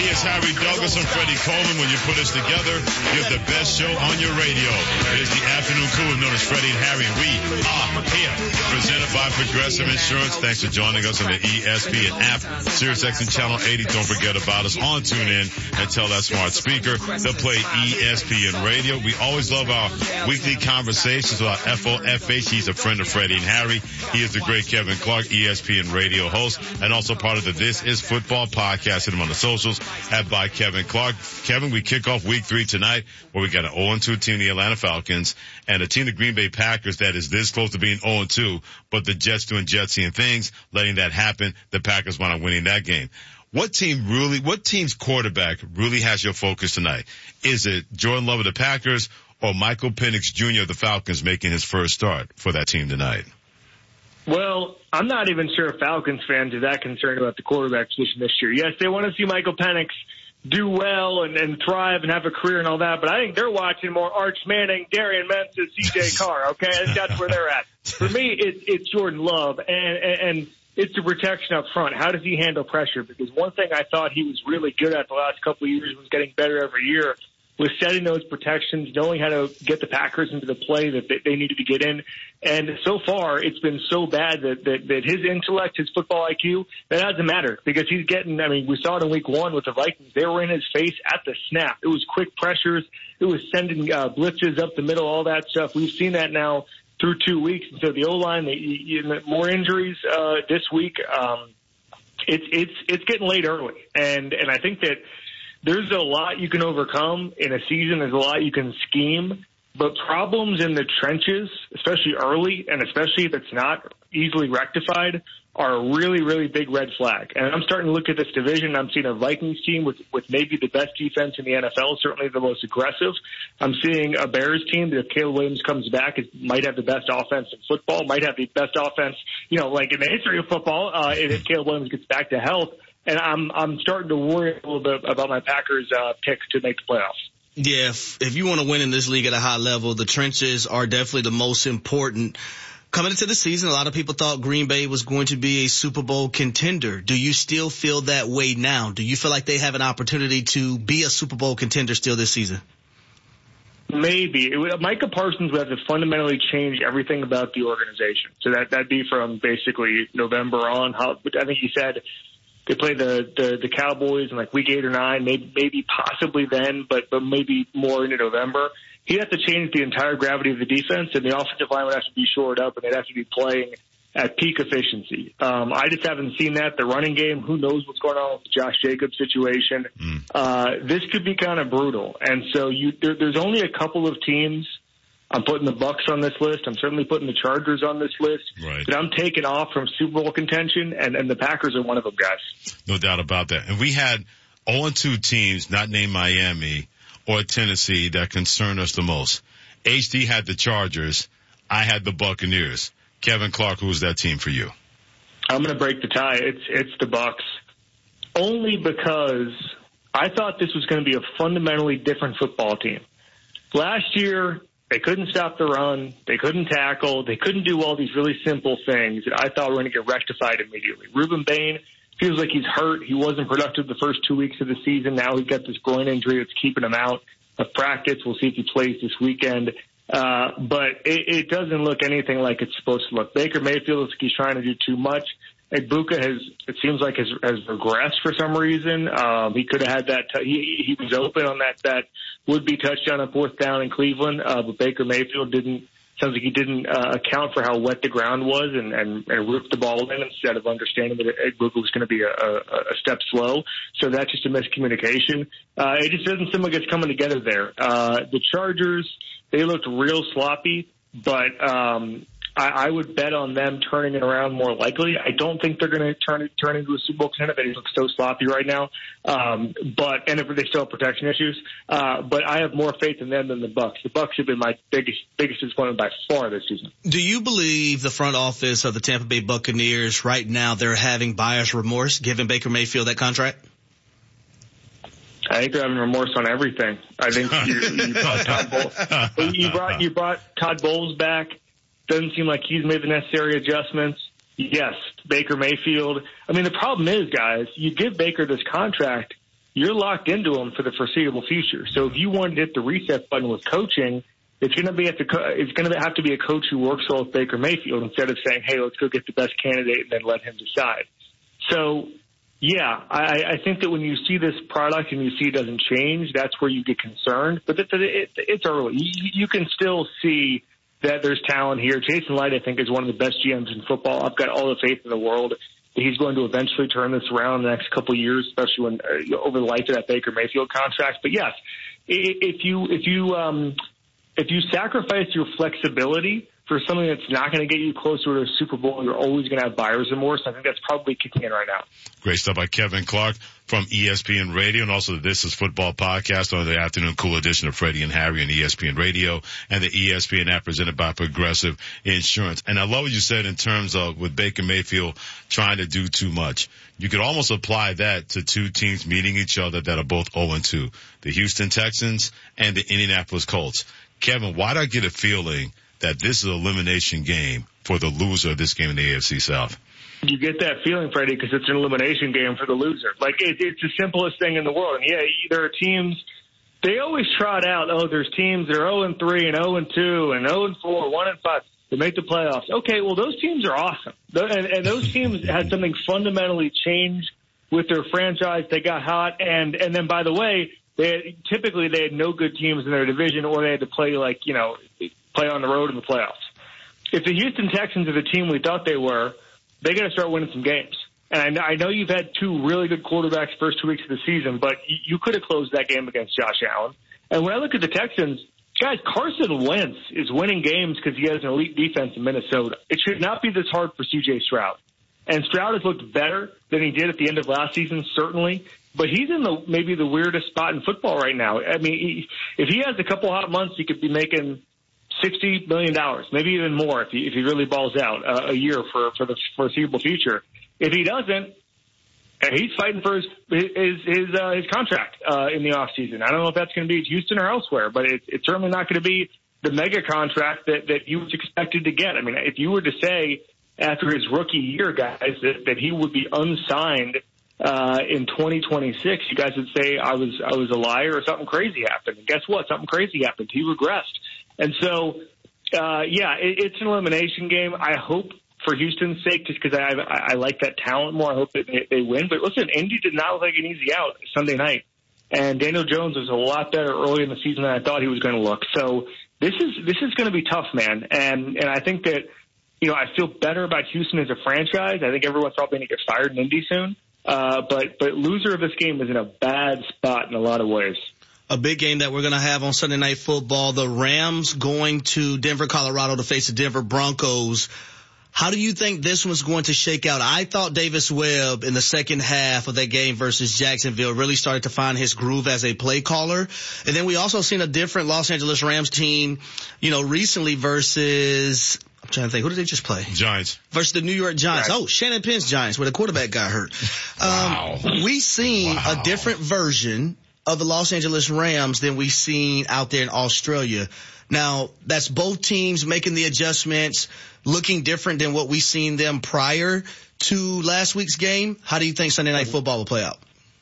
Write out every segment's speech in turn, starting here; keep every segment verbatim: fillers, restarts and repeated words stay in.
He is Harry Douglas and Freddie Coleman. When you put us together, you're the best show on your radio. It's the afternoon crew known as Freddie and Harry. We are here. Presented by Progressive Insurance. Thanks for joining us on the E S P N app, SiriusXM Channel eighty. Don't forget about us on TuneIn and tell that smart speaker to play E S P N Radio. We always love our weekly conversations with our F O F H. He's a friend of Freddie and Harry. He is the great Kevin Clark, E S P N Radio host, and also part of the This Is Football podcast. Hit him on the socials at by Kevin Clark. Kevin, we kick off week three tonight where we got an oh and two team, the Atlanta Falcons, and a team, the Green Bay Packers, that is this close to being oh and two, but the Jets doing Jetsian things, letting that happen. The Packers wound up winning that game. What team really, what team's quarterback really has your focus tonight? Is it Jordan Love of the Packers or Michael Penix Junior of the Falcons making his first start for that team tonight? Well, I'm not even sure if Falcons fans are that concerned about the quarterback position this year. Yes, they want to see Michael Penix do well and, and thrive and have a career and all that, but I think they're watching more Arch Manning, Darian Memphis, C J Carr, okay? I think that's where they're at. For me, it, it's Jordan Love, and, and, and it's the protection up front. How does he handle pressure? Because one thing I thought he was really good at the last couple of years, was getting better every year, was setting those protections, knowing how to get the Packers into the play that they needed to get in. And so far, it's been so bad that, that, that his intellect, his football I Q, that doesn't matter because he's getting, I mean, we saw it in week one with the Vikings. They were in his face at the snap. It was quick pressures. It was sending uh, blitzes up the middle, all that stuff. We've seen that now through two weeks. And so the O-line, the, you know, more injuries uh, this week. Um, it's, it's, it's getting late early. And, and I think that there's a lot you can overcome in a season. There's a lot you can scheme. But problems in the trenches, especially early, and especially if it's not easily rectified, are a really, really big red flag. And I'm starting to look at this division. I'm seeing a Vikings team with, with maybe the best defense in the N F L, certainly the most aggressive. I'm seeing a Bears team that if Caleb Williams comes back, it might have the best offense in football, might have the best offense, you know, like in the history of football, uh, if Caleb Williams gets back to health. And I'm I'm starting to worry a little bit about my Packers uh, pick to make the playoffs. Yeah, if, if you want to win in this league at a high level, the trenches are definitely the most important. Coming into the season, a lot of people thought Green Bay was going to be a Super Bowl contender. Do you still feel that way now? Do you feel like they have an opportunity to be a Super Bowl contender still this season? Maybe. It would, Micah Parsons would have to fundamentally change everything about the organization. So that, that'd be from basically November on. How, I think he said they play the, the, the Cowboys in like week eight or nine, maybe, maybe possibly then, but, but maybe more into November. He'd have to change the entire gravity of the defense, and the offensive line would have to be shored up, and they'd have to be playing at peak efficiency. Um, I just haven't seen that. The running game, who knows what's going on with the Josh Jacobs situation. Mm. Uh, this could be kind of brutal. And so you, there, there's only a couple of teams. I'm putting the Bucs on this list. I'm certainly putting the Chargers on this list. Right. But I'm taking off from Super Bowl contention, and, and the Packers are one of them, guys. No doubt about that. And we had oh and two teams, not named Miami or Tennessee, that concern us the most. H D had the Chargers. I had the Buccaneers. Kevin Clark, who was that team for you? I'm going to break the tie. It's it's the Bucs, only because I thought this was going to be a fundamentally different football team. Last year, they couldn't stop the run. They couldn't tackle. They couldn't do all these really simple things that I thought were going to get rectified immediately. Reuben Bain feels like he's hurt. He wasn't productive the first two weeks of the season. Now he's got this groin injury that's keeping him out of practice. We'll see if he plays this weekend. Uh, but it, it doesn't look anything like it's supposed to look. Baker Mayfield looks like he's trying to do too much. Egbuka has, it seems like, has, has regressed for some reason. Um, he could have had that. T- he, he was open on that, that would-be touchdown on fourth down in Cleveland, uh, but Baker Mayfield didn't. Sounds like he didn't uh, account for how wet the ground was and, and, and ripped the ball in instead of understanding that Egbuka was going to be a, a, a step slow. So that's just a miscommunication. Uh, it just doesn't seem like it's coming together there. Uh, the Chargers, they looked real sloppy, but um, I, I would bet on them turning it around more likely. I don't think they're going to turn it turn into a Super Bowl contender. They look so sloppy right now. Um, but and if they still have protection issues. Uh, but I have more faith in them than the Bucs. The Bucs have been my biggest biggest disappointment by far this season. Do you believe the front office of the Tampa Bay Buccaneers right now, they're having buyer's remorse giving Baker Mayfield that contract? I think they're having remorse on everything. I think you, you, brought Todd Bowles, you brought you brought Todd Bowles back. Doesn't seem like he's made the necessary adjustments. Yes, Baker Mayfield. I mean, the problem is, guys, you give Baker this contract, you're locked into him for the foreseeable future. So if you wanted to hit the reset button with coaching, it's going to be at the co- it's going to have to be a coach who works well with Baker Mayfield instead of saying, hey, let's go get the best candidate and then let him decide. So, yeah, I, I think that when you see this product and you see it doesn't change, that's where you get concerned. But it, it, it's early. You, you can still see that there's talent here. Jason Light, I think, is one of the best G Ms in football. I've got all the faith in the world that he's going to eventually turn this around in the next couple of years, especially when uh, over the life of that Baker Mayfield contract. But yes, if you if you um, if you sacrifice your flexibility for something that's not going to get you closer to a Super Bowl, you're always going to have buyer's remorse. I think that's probably kicking in right now. Great stuff by Kevin Clark from E S P N Radio, and also the This Is Football podcast on the Afternoon Cool edition of Freddie and Harry on E S P N Radio and the E S P N app presented by Progressive Insurance. And I love what you said in terms of with Baker Mayfield trying to do too much. You could almost apply that to two teams meeting each other that are both oh and two, the Houston Texans and the Indianapolis Colts. Kevin, why do I get a feeling that this is an elimination game for the loser of this game in the A F C South? You get that feeling, Freddie, because it's an elimination game for the loser. Like, it, it's the simplest thing in the world. And, yeah, there are teams, they always trot out, oh, there's teams that are oh and three and oh and two and oh and four, one and five to make the playoffs. Okay, well, those teams are awesome. And, and those teams had something fundamentally change with their franchise. They got hot. And, and then, by the way, they had, typically they had no good teams in their division, or they had to play, like, you know, play on the road in the playoffs. If the Houston Texans are the team we thought they were, they got to start winning some games. And I know you've had two really good quarterbacks first two weeks of the season, but you could have closed that game against Josh Allen. And when I look at the Texans, guys, Carson Wentz is winning games because he has an elite defense in Minnesota. It should not be this hard for C J Stroud. And Stroud has looked better than he did at the end of last season, certainly. But he's in the maybe the weirdest spot in football right now. I mean, he, if he has a couple hot months, he could be making sixty million dollars, maybe even more if he, if he really balls out uh, a year for, for the foreseeable future. If he doesn't, he's fighting for his his his, uh, his contract uh, in the offseason. I don't know if that's going to be at Houston or elsewhere, but it, it's certainly not going to be the mega contract that, that he was expected to get. I mean, if you were to say after his rookie year, guys, that, that he would be unsigned uh, in twenty twenty-six, you guys would say I was I was a liar or something crazy happened. And guess what? Something crazy happened. He regressed. And so, uh, yeah, it, it's an elimination game. I hope for Houston's sake, just because I, I, I like that talent more, I hope that they, they win. But listen, Indy did not look like an easy out Sunday night. And Daniel Jones was a lot better early in the season than I thought he was going to look. So this is this is going to be tough, man. And and I think that, you know, I feel better about Houston as a franchise. I think everyone's probably going to get fired in Indy soon. Uh, but, but loser of this game is in a bad spot in a lot of ways. A big game that we're going to have on Sunday Night Football, the Rams going to Denver, Colorado to face the Denver Broncos. How do you think this one's going to shake out? I thought Davis Webb in the second half of that game versus Jacksonville really started to find his groove as a play caller. And then we also seen a different Los Angeles Rams team, you know, recently versus, I'm trying to think, who did they just play? Giants. Versus the New York Giants. Right. Oh, Shannon Penn's Giants, where the quarterback got hurt. Wow. Um, we seen wow. a different version of the Los Angeles Rams than we've seen out there in Australia. Now, that's both teams making the adjustments, looking different than what we've seen them prior to last week's game. How do you think Sunday Night Football will play out?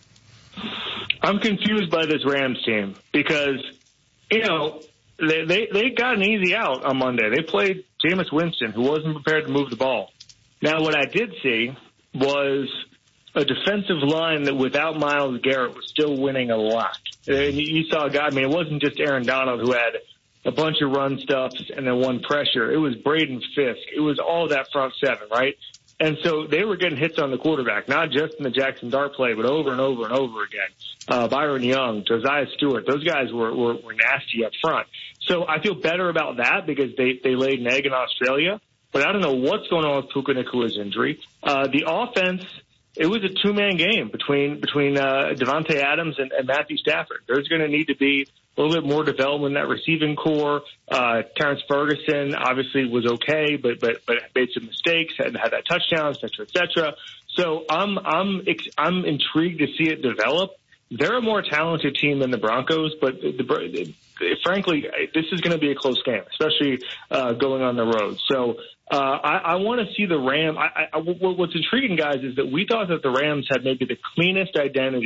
I'm confused by this Rams team because, you know, they, they, they got an easy out on Monday. They played Jameis Winston, who wasn't prepared to move the ball. Now, what I did see was a defensive line that without Myles Garrett was still winning a lot. And you saw a guy, I mean, it wasn't just Aaron Donald who had a bunch of run stuffs and then one pressure. It was Braden Fisk. It was all that front seven, right? And so they were getting hits on the quarterback, not just in the Jackson Dart play, but over and over and over again. Uh, Byron Young, Josiah Stewart, those guys were, were, were nasty up front. So I feel better about that because they, they laid an egg in Australia. But I don't know what's going on with Puka Nakua's injury. Uh, the offense, it was a two-man game between between uh, Devontae Adams and, and Matthew Stafford. There's going to need to be a little bit more development in that receiving core. Uh, Terrence Ferguson obviously was okay, but but but made some mistakes, hadn't had that touchdown, et cetera, et cetera. So I'm I'm I'm intrigued to see it develop. They're a more talented team than the Broncos, but the, the, frankly, this is going to be a close game, especially uh, going on the road. So uh, I, I want to see the Rams. I, I, what's intriguing, guys, is that we thought that the Rams had maybe the cleanest identity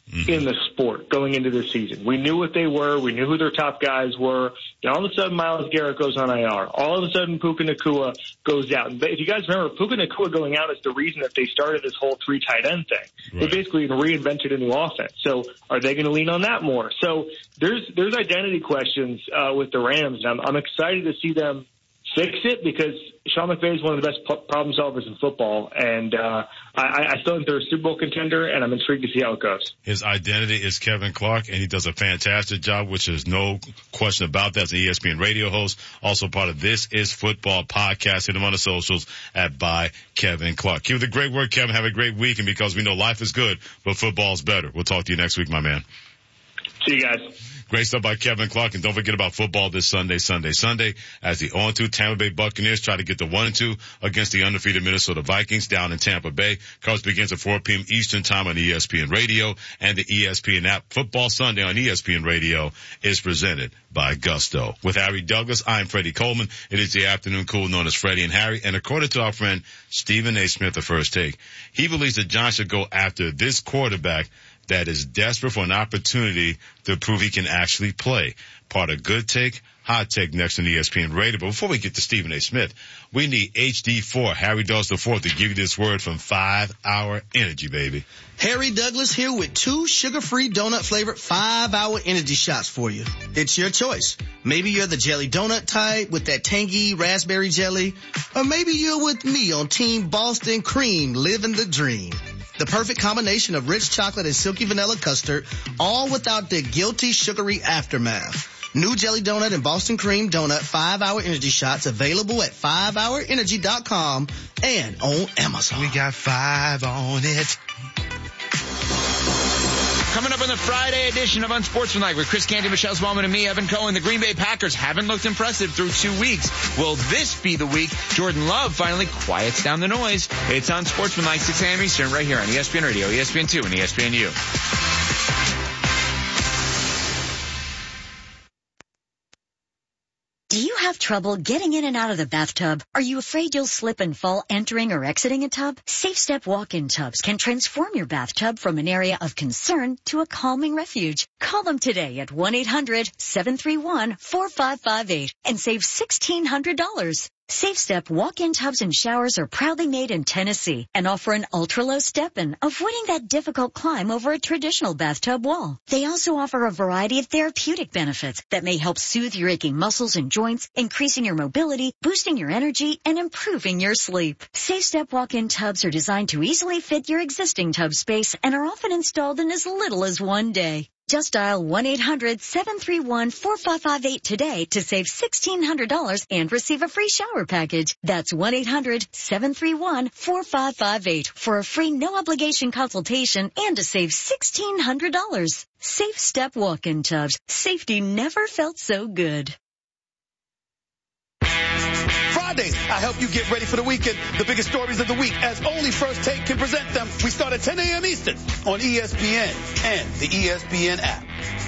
mm-hmm. in the sport going into the season. We knew what they were. We knew who their top guys were. And all of a sudden, Myles Garrett goes on I R. All of a sudden, Puka Nacua goes out. And if you guys remember, Puka Nacua going out is the reason that they started this whole three tight end thing. Right. They basically reinvented a new offense. So are they going to lean on that more? So there's there's identity questions uh, with the Rams. And I'm, I'm excited to see them fix it because Sean McVay is one of the best problem solvers in football, and uh, I, I still think they're a Super Bowl contender, and I'm intrigued to see how it goes. His identity is Kevin Clark, and he does a fantastic job, which is no question about that. As an E S P N radio host, also part of This Is Football podcast. Hit him on the socials at by Kevin Clark. Keep the great work, Kevin. Have a great week, and because we know life is good, but football is better. We'll talk to you next week, my man. See you guys. Great stuff by Kevin Clark. And don't forget about football this Sunday, Sunday, Sunday, as the oh and two Tampa Bay Buccaneers try to get the one and two against the undefeated Minnesota Vikings down in Tampa Bay. Coverage begins at four p.m. Eastern time on E S P N Radio and the E S P N app. Football Sunday on E S P N Radio is presented by Gusto. With Harry Douglas, I'm Freddie Coleman. It is the afternoon cool known as Freddie and Harry. And according to our friend Stephen A. Smith, the First Take, he believes that John should go after this quarterback that is desperate for an opportunity to prove he can actually play. Part of Good Take, Hot Take next on E S P N Radio. But before we get to Stephen A. Smith, we need H D four, Harry Douglas the fourth, to give you this word from five hour Energy, baby. Harry Douglas here with two sugar-free donut-flavored five hour Energy shots for you. It's your choice. Maybe you're the jelly donut type with that tangy raspberry jelly, or maybe you're with me on Team Boston Cream, living the dream. The perfect combination of rich chocolate and silky vanilla custard, all without the guilty sugary aftermath. New Jelly Donut and Boston Cream Donut five hour Energy shots available at five hour energy dot com and on Amazon. We got five on it. Coming up on the Friday edition of Unsportsmanlike with Chris Canty, Michelle Smallman, and me, Evan Cohen. The Green Bay Packers haven't looked impressive through two weeks. Will this be the week Jordan Love finally quiets down the noise? It's Unsportsmanlike, six a.m. Eastern, right here on E S P N Radio, E S P N two, and E S P N U. Do you have trouble getting in and out of the bathtub? Are you afraid you'll slip and fall entering or exiting a tub? Safe Step walk-in tubs can transform your bathtub from an area of concern to a calming refuge. Call them today at one eight hundred seven three one four five five eight and save sixteen hundred dollars. Safe Step walk-in tubs and showers are proudly made in Tennessee and offer an ultra-low step-in, avoiding that difficult climb over a traditional bathtub wall. They also offer a variety of therapeutic benefits that may help soothe your aching muscles and joints, increasing your mobility, boosting your energy, and improving your sleep. Safe Step walk-in tubs are designed to easily fit your existing tub space and are often installed in as little as one day. Just dial one eight hundred seven three one four five five eight today to save sixteen hundred dollars and receive a free shower package. That's one eight hundred seven three one four five five eight for a free no-obligation consultation and to save sixteen hundred dollars. Safe Step walk-in tubs. Safety never felt so good. Fridays, I help you get ready for the weekend. The biggest stories of the week, as only First Take can present them. We start at ten a.m. Eastern on E S P N and the E S P N app.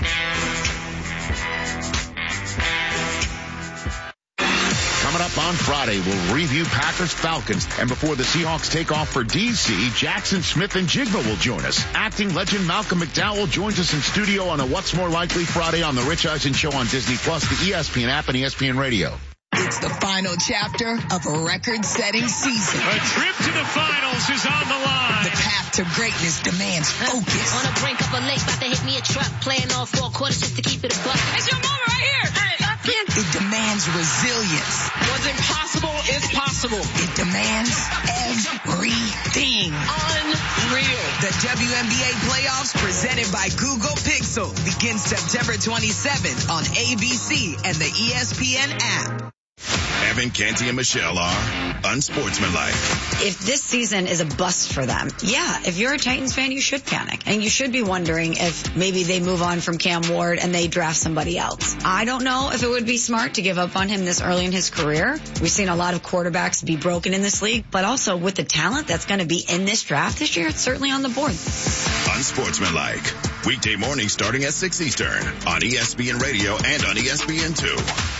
Coming up on Friday, we'll review Packers Falcons. And before the Seahawks take off for D C, Jackson Smith and Jigba will join us. Acting legend Malcolm McDowell joins us in studio on a What's More Likely Friday on The Rich Eisen Show on Disney Plus, the E S P N app, and E S P N Radio. It's the final chapter of a record-setting season. A trip to the finals is on the line. The path to greatness demands focus. On the brink of a lake, about to hit me a truck. Playing all four quarters just to keep it a buck. It's your moment right here. Hey, up in. It demands resilience. What's impossible is possible. It demands everything. Unreal. The W N B A playoffs presented by Google Pixel begins September twenty-seventh on A B C and the E S P N app. Evan, Canty, and Michelle are unsportsmanlike. If this season is a bust for them, yeah, if you're a Titans fan, you should panic. And you should be wondering if maybe they move on from Cam Ward and they draft somebody else. I don't know if it would be smart to give up on him this early in his career. We've seen a lot of quarterbacks be broken in this league, but also with the talent that's going to be in this draft this year, it's certainly on the board. Unsportsmanlike. Weekday morning starting at six Eastern on E S P N Radio and on E S P N two.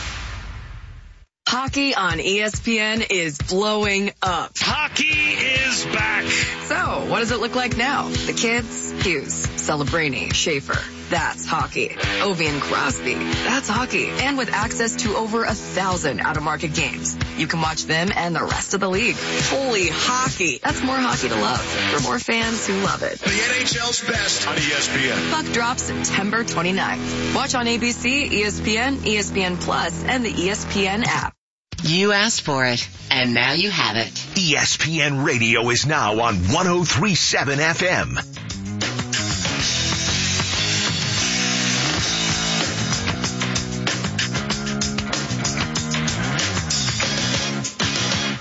Hockey on E S P N is blowing up. Hockey is back. So, what does it look like now? The kids Hughes, Celebrini, Schaefer. That's hockey. Ovi and Crosby. That's hockey. And with access to over a thousand out-of-market games, you can watch them and the rest of the league. Holy hockey. That's more hockey to love for more fans who love it. The N H L's best on E S P N. Puck drops September twenty-ninth. Watch on A B C, E S P N, E S P N Plus, and the E S P N app. You asked for it, and now you have it. E S P N Radio is now on one oh three point seven F M.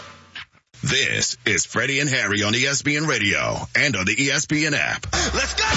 This is Freddie and Harry on E S P N Radio and on the E S P N app. Let's go!